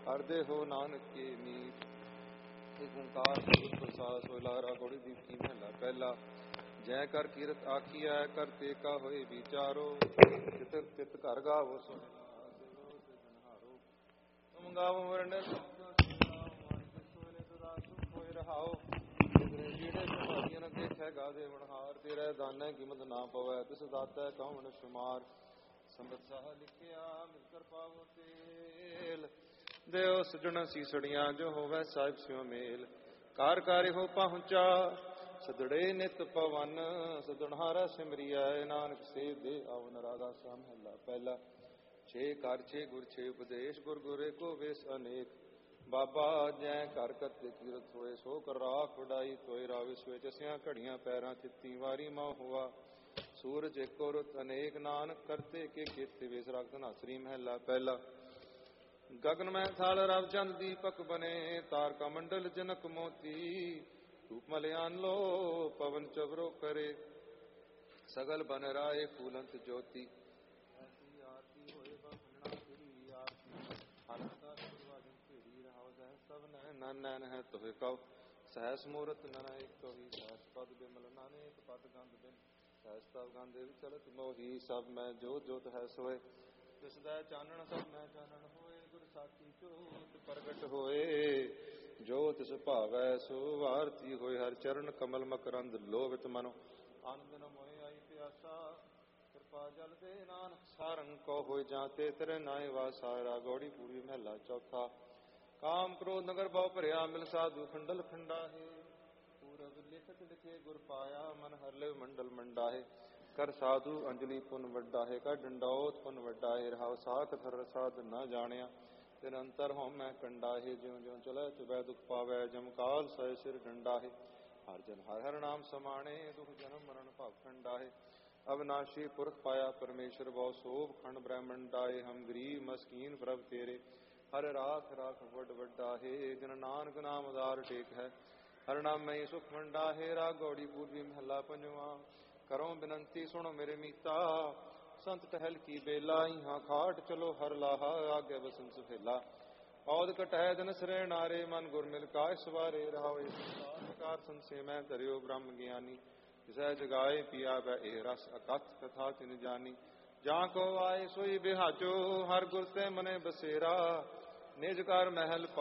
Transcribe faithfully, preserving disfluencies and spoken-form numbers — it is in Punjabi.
ਹਰਦੇ ਹੋ ਨਾਨਕ ਕੇ ਮੀਤ। ਇੱਕ ਓੰਕਾਰ ਸਤਿਗੁਰ ਪ੍ਰਸਾਦਿ ਸੋਇ ਲਾਰਾ ਗੌੜੀ ਦੀਪਕੀ ਮਹਲਾ ਪਹਿਲਾ। ਜੈ ਕਰ ਕੀਰਤ ਆਖੀਐ ਕਰਤੇ ਕਾ ਹੋਏ ਵਿਚਾਰੋ। ਤਿਤ ਤਿਤ ਘਰ ਗਾਵੋ ਤੁਮ ਗਾਵੋ ਵਰਣਿ ਹੋਏ ਰਹਾਓ। ਜਿਹੜੇ ਸੁਭਾਗੀਆਂ ਦੇਖੈ ਗਾਵੇ ਵਣਹਾਰ। ਤੇਰੇ ਦਾਨੈ ਕੀਮਤ ਨਾ ਪਵੈ ਤਿਸ ਦਾਤੈ ਕਉਣ ਸ਼ੁਮਾਰ। ਸੰਬਤ ਸਾਹ ਲਿਖਿਆ ਮਿਲ ਕਰ ਪਾਵੋ ਤੇਲ। ਦਿਓ ਸਜਣ ਸੀਸੜੀਆਂ ਜੋ ਹੋਵੈ ਸਾਹਿਬ ਸਿਉ ਮੇਲ। ਕਾਰ ਕਾਰਿ ਹੋ ਪਹੁੰਚਾ ਸਦੜੇ ਨਿਤ ਪਵਨ। ਸਦਣਹਾਰਾ ਸਿਮਰਿਐ ਨਾਨਕ ਸੇ ਦੇ ਆਵਨ। ਰਾਗਾ ਸਾ ਮਹਲਾ ਪਹਿਲਾ। ਛੇ ਕਰ ਛੇ ਗੁਰ ਛੇ ਉਪਦੇਸ਼ ਗੁਰ ਗੁਰੇ ਕੋ ਵੇਸ ਅਨੇਕ। ਬਾਬਾ ਜੈ ਘਰ ਕਰਤੇ ਕੀਰਤ ਹੋਏ ਸੋ ਕਰ ਰਾਖ ਵਡਾਈ ਤੋਏ। ਰਾਵਿਸ ਹੋਏ ਜਸਿਆ ਘੜੀਆਂ ਪੈਰਾਂ ਚਿੱਤੀ ਵਾਰੀ ਮਾਂ ਹੋਆ। ਸੂਰਜ ਏਕੋ ਰੁੱਤ ਅਨੇਕ ਨਾਨਕ ਕਰਤੇ ਕੇ ਕੀਤੇ ਵੇਸ। ਰਾਗ ਧਨਾਸਰੀ ਮਹਲਾ ਪਹਿਲਾ। ਗਗਨ ਮਹਿ ਥਾਲ ਰਵ ਚੰਦ ਦੀਪਕ ਬਨੇ। ਤਾਰਕਾ ਮੰਡਲ ਜਨਕ ਮੋਤੀ। ਧੂਪ ਮਲਿਆਨ ਲੋ ਪਵਨ ਚਵਰੋ ਕਰੇ। ਸਗਲ ਬਨ ਰਾਏ ਫੂਲੰਤ ਜੋਤੀ। ਐਸੀ ਆਰਤੀ ਹੋਏ ਬੰਧਨਾ ਤੇਰੀ ਆਰਤੀ। ਹਰਤਾ ਵਾਜਨ ਭੇੜੀ ਰਹਾਉ ਜੈ ਸਭ ਨੈਣ ਨੈਣ ਹੈ ਤੋਹਿ ਕਉ। ਸਹਸ ਮੂਰਤ ਨਨ ਇੱਕ ਤੋਹੀ। ਸਹਸ ਪਦ ਬਿਮਲ ਨਾਨਕ ਪਦ ਗੰਧ ਬਿਨ। ਸਹਸ ਤਵ ਗੰਧ ਚਲਤ ਮੋਹੀ। ਸਭ ਮੈਂ ਜੋਤ ਜੋਤ ਹੈ ਸੋਏ। ਦਿਸਦਾ ਚਾਨਣ ਸਭ ਮੈਂ ਚਾਨਣ ਹੋਏ। ਗੁਰ ਸਾਖੀ ਜੋਤ ਪ੍ਰਗਟ ਹੋਏ। ਜੋ ਤਿਸ ਭਾਵੈ ਸੋ ਆਰਤੀ ਹੋਏ। ਹਰ ਚਰਨ ਕਮਲ ਮਕਰੰਦ ਲੋਭਿਤ ਮਨੋ। ਆਨੰਦ ਨ ਮੋਹਿ ਆਈ ਪਿਆਸਾ। ਕਿਰਪਾ ਜਲ ਦੇ ਨਾਨਕ ਸਾਰੰਗ ਕੋ ਹੋਏ। ਜਾਂ ਤੇ ਤੇਰੇ ਨਾਏ ਵਾਸਾਰਾ। ਗੌੜੀ ਪੂਰੀ ਮਹਲਾ ਚੌਥਾ। ਕਾਮ ਕ੍ਰੋਧ ਨਗਰ ਬਹੁ ਭਰਿਆ ਮਿਲ ਸਾਧੂ ਖੰਡਲ ਖੰਡਾਹੇ। ਪੂਰਬ ਲਿਖਤ ਲਿਖੇ ਗੁਰ ਪਾਇਆ ਮਨ ਹਰ ਲਿਵ ਮੰਡਲ ਮੰਡਾਹੇ। ਕਰ ਸਾਧੂ ਅੰਜਲੀ ਪੁਨ ਵੱਡਾ ਹੈ। ਕਰ ਡੰਡੌਤ ਪੁਨ ਵੱਡਾ ਹੈ। ਰਹਾਉ ਸਾਖਤ ਹਰ ਸਾਧ ਨਾ ਜਾਣਿਆ। ਨਿਰੰਤਰ ਹੋਂ ਮੈਂ ਕੰਡਾ ਹੈ। ਜਿਉ ਜਿਉ ਚਲੈ ਚੁਬੈ ਦੁਖ ਪਾਵੈ। ਜਮ ਕਾਲ ਸਹਿ ਸਿਰ ਡੰਡਾ ਹੈ। ਹਰ ਜਨ ਹਰ ਹਰ ਨਾਮ ਸਮਾਣੇ। ਦੁਖ ਜਨਮ ਮਰਨ ਭਵ ਖੰਡਾ ਹੈ। ਅਵਨਾਸ਼ੀ ਪੁਰਖ ਪਾਇਆ ਪਰਮੇਸ਼ਰ ਬਹੁ ਸੋਭ ਖੰਡ ਬ੍ਰਹਮੰਡਾਏ। ਹਮ ਗਰੀਬ ਮਸਕੀਨ ਪ੍ਰਭ ਤੇਰੇ ਹਰ ਰਾਖ ਰਾਖ ਵੱਡ ਵੱਡਾ ਹੈ। ਜਨ ਨਾਨਕ ਨਾਮ ਉਦਾਰ ਟੇਕ ਹੈ। ਹਰ ਨਾਮ ਮੈਂ ਸੁਖ ਮੰਡਾ ਹੈ। ਰਾਗ ਗੌੜੀ ਪੂਰਬੀ ਮਹੱਲਾ ਪੰਜਵਾਂ। ਕਰੋ ਬਿਨੰਤੀ ਸੁਣੋ ਮੇਰੇ ਮੀਤਾ। ਸੰਤ ਟਹਿਲ ਕੀ ਬੇਲਾ। ਇਹਾਂ ਖਾਟ ਚਲੋ ਹਰ ਲਾਹਾ। ਆਗੇ ਬਸਨ ਸੁਹੇਲਾ। ਔਦ ਕਟਹਿ ਦਿਨ ਸਰੇ ਨਾਰੇ। ਮਨ ਗੁਰ ਮਿਲ ਕਾਇ ਸਵਾਰੇ। ਰਹਾਉ ਕਾਰ ਸੰਸੇ ਮੈਂ ਧਰਿਓ ਬ੍ਰਹਮ ਗਿਆਨੀ। ਜਿਸੈ ਜਗਾਏ ਪਿਆ ਬੈ ਇਹ ਰਸ ਅਕਥ ਕਥਾ ਤਿਨ ਜਾਨੀ। ਜਾਂ ਕੋ ਆਏ ਸੋਈ ਬਿਹਾਜੋ। ਹਰ ਗੁਰ ਤੇ ਮਨੇ ਬਸੇਰਾ। ਨਿਜ ਕਰ ਮਹਿਲ